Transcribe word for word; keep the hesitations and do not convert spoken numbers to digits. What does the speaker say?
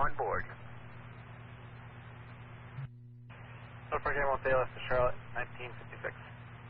on board. Norfolk Game Tail to Charlotte, nineteen fifty-six.